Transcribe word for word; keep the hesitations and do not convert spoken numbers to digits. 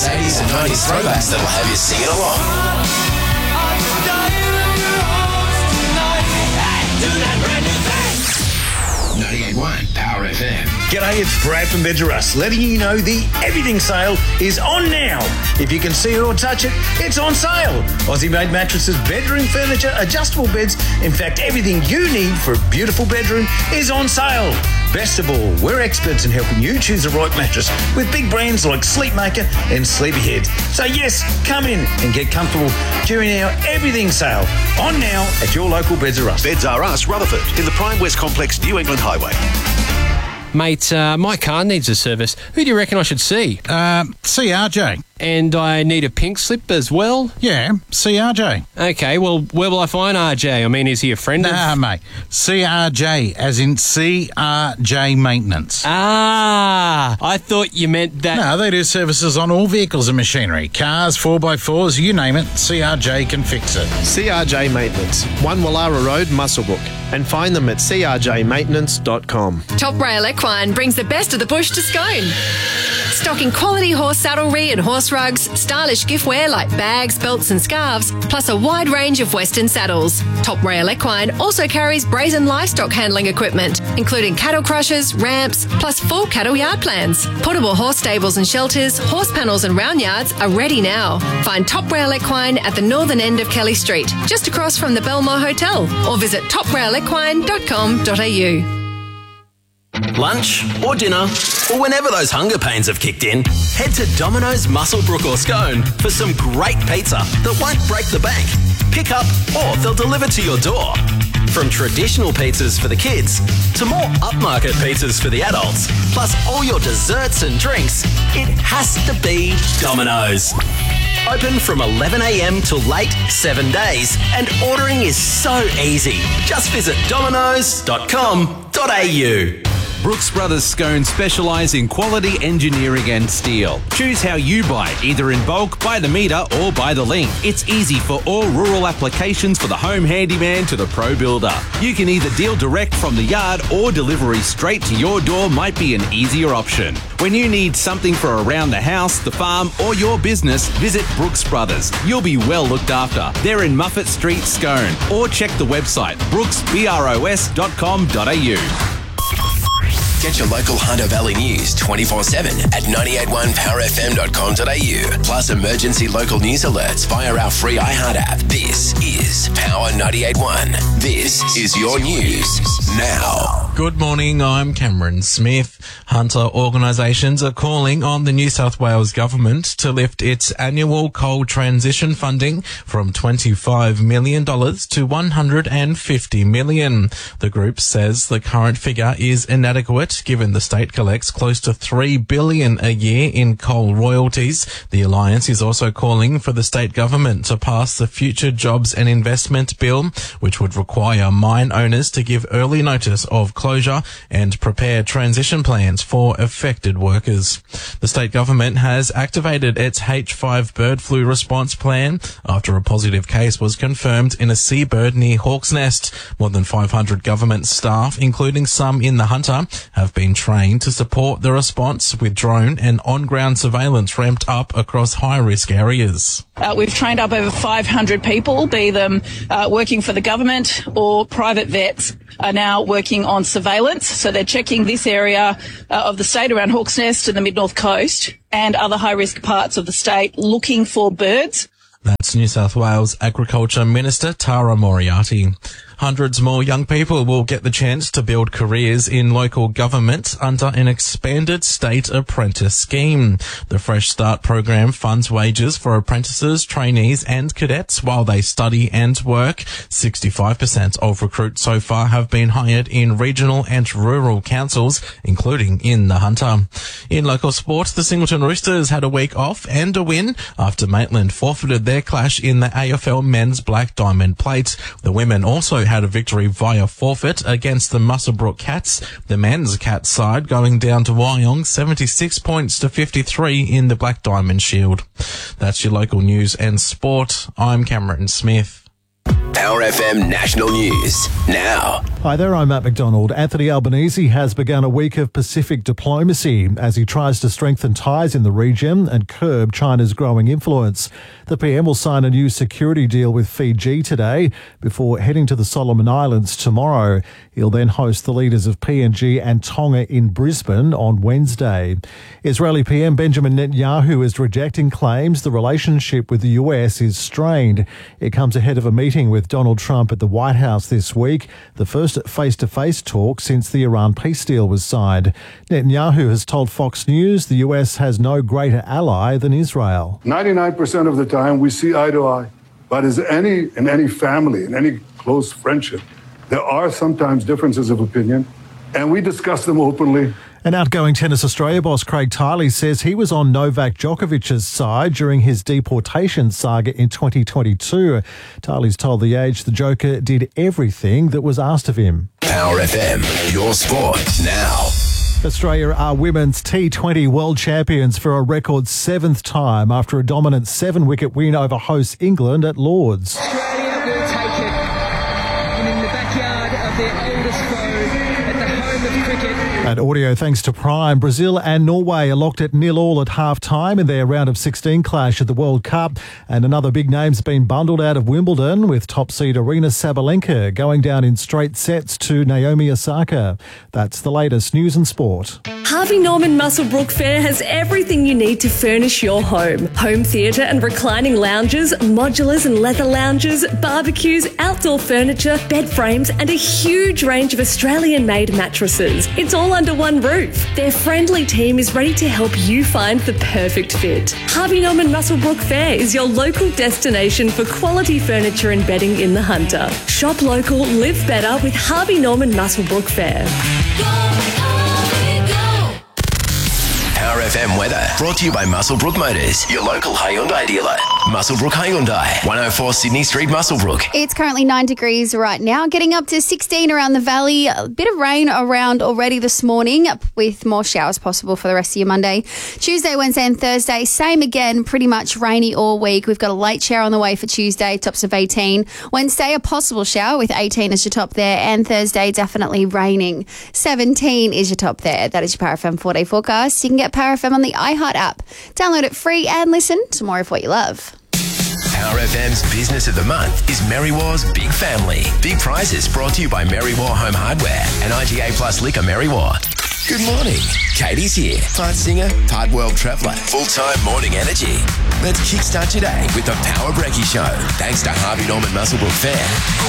eighties and nineties throwbacks that'll have you singing along. ninety-eight point one Power F M. G'day, it's Brad from Beds R Us, letting you know the everything sale is on now. If you can see it or touch it, it's on sale. Aussie-made mattresses, bedroom furniture, adjustable beds. In fact, everything you need for a beautiful bedroom is on sale. Best of all, we're experts in helping you choose the right mattress with big brands like Sleepmaker and Sleepyhead. So yes, come in and get comfortable during our everything sale. On now at your local Beds R Us. Beds R Us, Rutherford, in the Prime West Complex, New England Highway. Mate, uh, my car needs a service. Who do you reckon I should see? Uh, C R J. And I need a pink slip as well? Yeah, C R J. Okay, well, where will I find R J? I mean, is he a friend nah, of... Nah, mate. C R J, as in C R J Maintenance. Ah, I thought you meant that... No, they do services on all vehicles and machinery. Cars, four by fours, you name it, C R J can fix it. C R J Maintenance, one Wallara Road, Muswellbrook. And find them at c r j maintenance dot com. Top Rail Equine brings the best of the bush to Scone. Stocking quality horse saddlery and horse rugs, stylish giftware like bags, belts and scarves, plus a wide range of Western saddles. Top Rail Equine also carries brazen livestock handling equipment, including cattle crushers, ramps, plus full cattle yard plans. Portable horse stables and shelters, horse panels and round yards are ready now. Find Top Rail Equine at the northern end of Kelly Street, just across from the Belmore Hotel, or visit top rail equine dot com dot a u. Lunch or dinner, or whenever those hunger pains have kicked in, head to Domino's, Muswellbrook or Scone for some great pizza that won't break the bank. Pick up or they'll deliver to your door. From traditional pizzas for the kids to more upmarket pizzas for the adults, plus all your desserts and drinks, it has to be Domino's. Open from eleven a m till late, seven days, and ordering is so easy. Just visit dominoes dot com dot a u. Brooks Brothers Scone specialise in quality engineering and steel. Choose how you buy, either in bulk, by the metre or by the link. It's easy for all rural applications, for the home handyman to the pro builder. You can either deal direct from the yard or delivery straight to your door might be an easier option. When you need something for around the house, the farm or your business, visit Brooks Brothers. You'll be well looked after. They're in Muffet Street, Scone. Or check the website brooks bros dot com dot a u. Get your local Hunter Valley news twenty-four seven at ninety-eight point one power f m dot com dot a u. Plus emergency local news alerts via our free iHeart app. This is Power ninety-eight point one. This is your news now. Good morning, I'm Cameron Smith. Hunter organisations are calling on the New South Wales government to lift its annual coal transition funding from twenty-five million dollars to one hundred fifty million dollars. The group says the current figure is inadequate given the state collects close to three billion dollars a year in coal royalties. The Alliance is also calling for the state government to pass the Future Jobs and Investment Bill, which would require mine owners to give early notice of closure and prepare transition plans for affected workers. The state government has activated its H five bird flu response plan after a positive case was confirmed in a seabird near Hawk's Nest. More than five hundred government staff, including some in the Hunter, have been trained to support the response with drone and on-ground surveillance ramped up across high-risk areas. Uh, we've trained up over five hundred people, be them uh, working for the government or private vets, are now working on surveillance. So they're checking this area uh, of the state around Hawk's Nest and the mid-north coast and other high-risk parts of the state looking for birds. That's New South Wales Agriculture Minister Tara Moriarty. Hundreds more young people will get the chance to build careers in local government under an expanded state apprentice scheme. The Fresh Start program funds wages for apprentices, trainees and cadets while they study and work. sixty-five percent of recruits so far have been hired in regional and rural councils, including in the Hunter. In local sport, the Singleton Roosters had a week off and a win after Maitland forfeited their clash in the A F L Men's Black Diamond Plate. The women also had a victory via forfeit against the Muswellbrook Cats. The men's Cats side going down to Wyong seventy-six points to fifty-three in the Black Diamond Shield. That's your local news and sport. I'm Cameron Smith. Power F M National News now. Hi there, I'm Matt McDonald. Anthony Albanese has begun a week of Pacific diplomacy as he tries to strengthen ties in the region and curb China's growing influence. The P M will sign a new security deal with Fiji today before heading to the Solomon Islands tomorrow. He'll then host the leaders of P N G and Tonga in Brisbane on Wednesday. Israeli P M Benjamin Netanyahu is rejecting claims the relationship with the U S is strained. It comes ahead of a meeting with Donald Trump at the White House this week, the first face-to-face talk since the Iran peace deal was signed. Netanyahu has told Fox News the U S has no greater ally than Israel. ninety-nine percent of the time we see eye to eye, but as any in any family, in any close friendship, there are sometimes differences of opinion, and we discuss them openly. An outgoing Tennis Australia boss, Craig Tiley, says he was on Novak Djokovic's side during his deportation saga in twenty twenty-two. Tiley's told The Age the Joker did everything that was asked of him. Power F M, your sport now. Australia are women's T twenty world champions for a record seventh time after a dominant seven-wicket win over hosts England at Lords. Australia will take it. And in the backyard of their oldest foe, at the home of cricket. And audio thanks to Prime. Brazil and Norway are locked at nil all at half-time in their round of sixteen clash at the World Cup. And another big name's been bundled out of Wimbledon, with top seed Arina Sabalenka going down in straight sets to Naomi Osaka. That's the latest news and sport. Harvey Norman Muswellbrook Fair has everything you need to furnish your home. Home theatre and reclining lounges, modulars and leather lounges, barbecues, outdoor furniture, bed frames and a huge range of Australian-made mattresses. It's all under one roof. Their friendly team is ready to help you find the perfect fit. Harvey Norman Muswellbrook Fair is your local destination for quality furniture and bedding in the Hunter. Shop local, live better with Harvey Norman Muswellbrook Fair. Power F M weather brought to you by Muswellbrook Motors, your local Hyundai dealer. Muswellbrook Hyundai, one oh four Sydney Street, Muswellbrook. It's currently nine degrees right now, getting up to sixteen around the valley. A bit of rain around already this morning, with more showers possible for the rest of your Monday. Tuesday, Wednesday and Thursday, same again, pretty much rainy all week. We've got a late shower on the way for Tuesday, tops of eighteen. Wednesday, a possible shower with eighteen as your top there. And Thursday, definitely raining. seventeen is your top there. That is your Power F M four-day forecast. You can get Power F M on the iHeart app. Download it free and listen to more of what you love. Power F M's Business of the Month is Merrywar's Big Family. Big prizes brought to you by Merrywar Home Hardware and I G A Plus Liquor Merrywar. Good morning. Katie's here. Part singer, part world traveller, full-time morning energy. Let's kickstart today with the Power Brekkie Show. Thanks to Harvey Norman Muswellbrook Fair.